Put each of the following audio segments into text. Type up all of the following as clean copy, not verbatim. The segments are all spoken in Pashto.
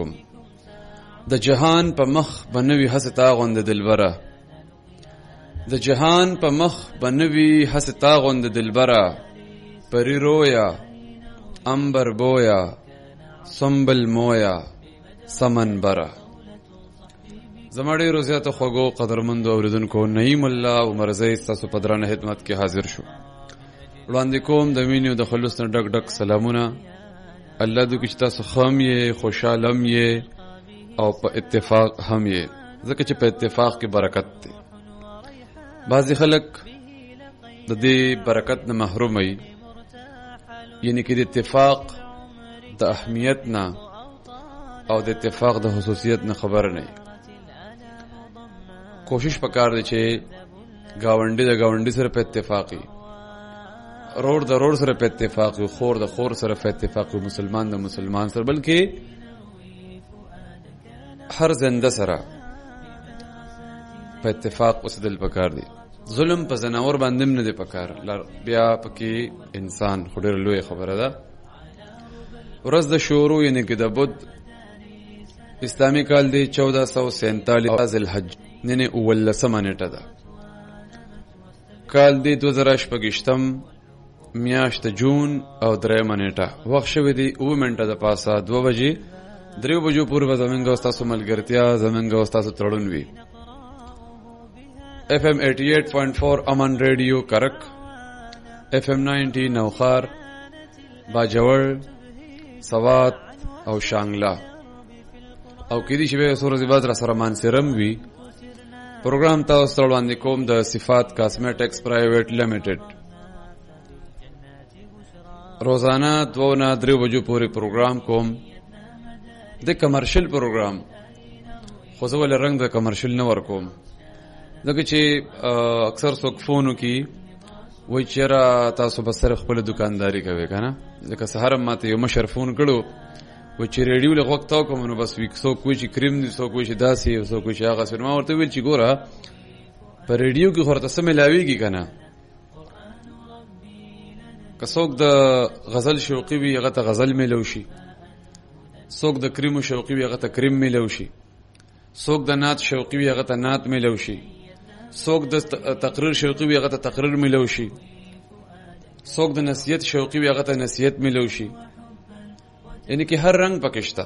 علیکم. د جهان په مخ بنوي حستا غوند دلبره، د جهان په مخ بنوي حستا غوند دلبره، پری رویا امبر بویا سنبل مویا سمن بره. زما ډېرو زیاته خوږو قدرمندو اورېدونکو، نعیم الله عمرزی ستاسو په درانه خدمت کې حاضر شو. وړاندې کوم د مینې او د خلوص نه ډک ډک سلامونه. الله دې چې تاسو هم یې، خوشحاله هم یې او په اتفاق هم یې، ځکه چې په اتفاق کې برکت دی. بعضې خلک د دې برکت نه محروم وي، یعنی کې د اتفاق د اهمیت نه او د اتفاق د خصوصیت نه خبر نه. کوشش پکار دی چې گاونډي د گاونډي سره په اتفاقي، رور د رور سره په اتفاقي، خور د خور سره په اتفاقي، مسلمان د مسلمان سره، بلکې هر زنده سره په اتفاق اوسېدل پکار دی. ظلم په زناور باندې نه دی پکار، بیا پکې انسان خو ډېره لویه خبره ده. ورځ د شورو یعنې کې د بود اسلامي کال دی 1447 ذوالحج، نن 19 نیټه ده. کال دی 2018 میاشت جون او 3 نیټه. وخت شوی دی 9 منټه د پاسه 2 بجې. 3 بجو پورې به زمونږ او ستاسو ملګرتیا، زمونږ او ستاسو تړون وي. FM 88.4 امن ریډیو کرک، FM 90 نوخار، باجوړ، سوات او شانګلا، او کېدی شي به سورج باز را سره مانسرم وي. پروګرام تاسو ته وړاندې کوم د صفات کاسمیټکس پرایویټ لیمیټډ. روزانه 2 نه 3 بجو پورې پروګرام کوم. د کمرشل پروګرام خو زه ولې رنګ د کمرشل نه ورکوم، ځکه چې اکثر څوک فونو کې وایي چې یاره تاسو به صرف خپله دکانداري کوئ که نه. ځکه سهار هم ماته یو مشر فون کړو، وایي چې ریډیو له غوږ تاو کوم نو بس څوک وایي چې کریم دي، څوک وایي چې داسې، څوک وایي چې هغسې. ما ورته وویل چې ګوره په ریډیو کې خو ورته څه میلاویږي که نه. که څوک د غزل شوقي وي هغه ته غزل میلو شي، څوک د کریمو شوقي وي هغه ته کریم میلو شي، څوک د نعت شوقي وي هغه ته نعت میلو شي، څوک د تقریر شوقي وي هغه ته تقریر میلو شي، څوک د نصیحت شوقي وي هغه ته نصیحت میلو شي. یعنی کې هر رنګ پکې شته.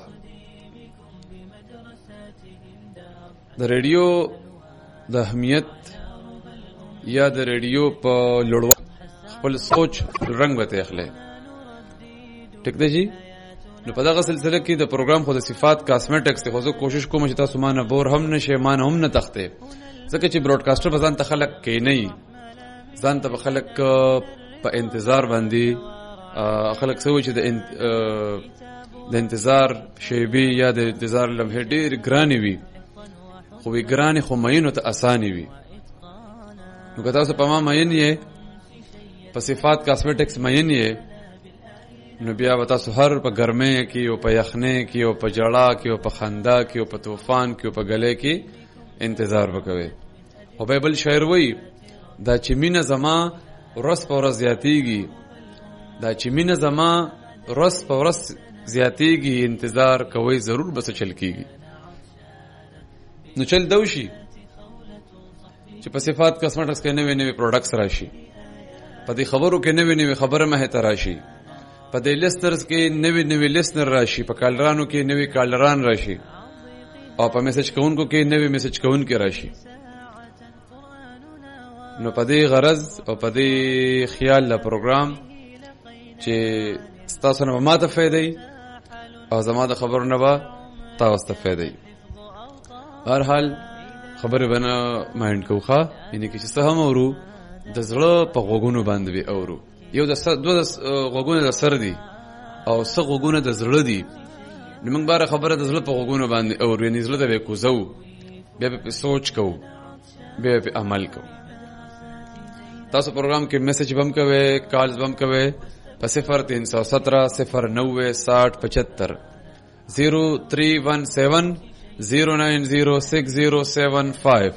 د ریډیو د اهمیت یا د ریډیو په لوړوالي خپل سوچ رنګ به ته اخلي. ټیک دی جی. نو په دغه سلسله کې د پروګرام خو د صفات کاسمیټکس ته خو زه کوشش کوم چې تاسو ما نه بور هم نشئ، ما نه هم نه تخته، ځکه چې براډکاسټر په ځان ته خلک کې نه وي، ځان ته به خلک په انتظار باندې خلک څه وایي چې د انتظار شیبې یا د انتظار لمحې ډېر ګرانې وي، خو وي ګرانې خو مینو ته اسانې وي. نو که تاسو په ما مین یې، په صفات کاسمیټکس مین یې، نو بیا به تاسو هر په ګرمۍ کې او په یخنۍ کې او په جړا کې او په خندا کې او په طوفان کې او په ګلۍ کې انتظار وکوي. خو به بل شاعر وایي دا چې مینه زما ورځ په ورځ زیاتېږي، دا چې مینه زما ورځ په ورځ زیاتېږي، انتظار کوئ ضرور به څه چل کېږي. نو چل دو شي چې په صفات کاسمیټکس کې نوې نوې پروډکټس راشي، په دې خبرو کې نوې نوې خبره مخې ته راشي، په دې لیسنرز کې نوې نوې لیسنر راشي، په کالرانو کې نوې کالران راشي، او په میسج کوونکو کې نوې میسج کوونکي راشي. نو په دې غرض او په دې خیال له پروګرام چې ستاسو نه به ما ته فایده او زما د خبرو نه به تاسو ته فایده. هر حال خبرې به نه مایند کوو ښه، یعنې که چې څه هم اورو د زړه په غوږونو باندې به اورو. یو دوه غوږونه د سر دي او څه غوږونه د زړه دي. نو موږ باره خبره د زړه په غوږونو باندې اورو، یعنې زړه ته به یې کوزو، بیا به پې سوچ کوو، بیا به پې عمل کوو. تاسو پروګرام کې میسج بم کوئ، کالز بم کوئ په 0317 090 6075 0317 0906075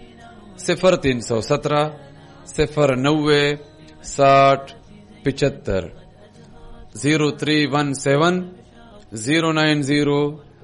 0317 090 6075 0317 090